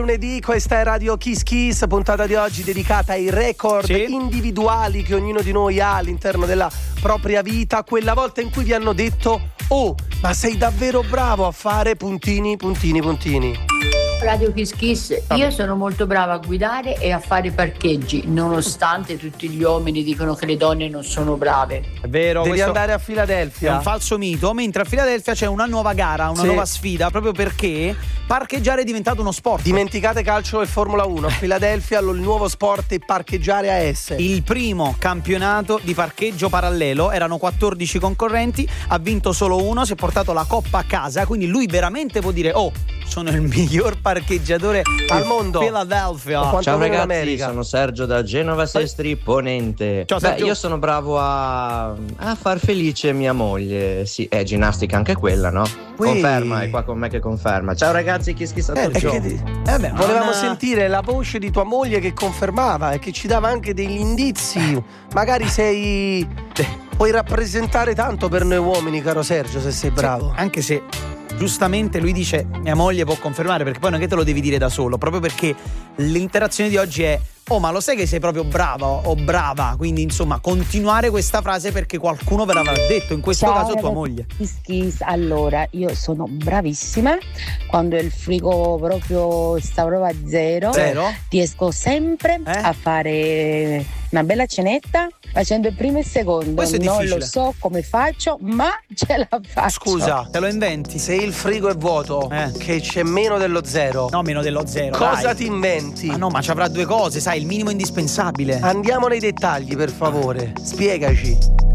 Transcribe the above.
lunedì, questa è Radio Kiss Kiss, puntata di oggi dedicata ai record individuali che ognuno di noi ha all'interno della propria vita, quella volta in cui vi hanno detto: oh, ma sei davvero bravo a fare puntini, puntini, puntini. Radio Kiss Kiss, io sono molto brava a guidare e a fare parcheggi, nonostante tutti gli uomini dicono che le donne non sono brave. È vero, devi andare a Filadelfia. È un falso mito, mentre a Filadelfia c'è una nuova gara, una nuova sfida, proprio perché parcheggiare è diventato uno sport. Dimenticate calcio e Formula 1, a Filadelfia il nuovo sport è parcheggiare a S. Il primo campionato di parcheggio parallelo, erano 14 concorrenti, ha vinto solo uno, si è portato la coppa a casa, quindi lui veramente può dire: oh, sono il miglior parcheggiatore al mondo. Philadelphia. Ciao ragazzi, sono Sergio da Genova Sestri Ponente. Ciao Sergio. Io sono bravo a far felice mia moglie. Sì, è ginnastica anche quella, no? Conferma, è qua con me che conferma. Ciao ragazzi, Kiss Kiss a tutti. Volevamo sentire la voce di tua moglie che confermava e che ci dava anche degli indizi. Magari puoi rappresentare tanto per noi uomini, caro Sergio, se sei bravo. Anche se giustamente lui dice mia moglie può confermare, perché poi non è che te lo devi dire da solo, proprio perché l'interazione di oggi è: oh, ma lo sai che sei proprio brava o brava? Quindi insomma continuare questa frase perché qualcuno ve l'avrà detto, in questo caso tua moglie. Allora, io sono bravissima quando il frigo proprio sta proprio a zero. Riesco sempre a fare una bella cenetta facendo il primo e il secondo. Questo è non difficile. lo so come faccio, ma ce la faccio. Scusa, te lo inventi? Se il frigo è vuoto, che c'è meno dello zero. No, meno dello zero. Cosa ti inventi? Ma no, ma ci avrà due cose, sai, il minimo indispensabile. Andiamo nei dettagli, per favore. Spiegaci.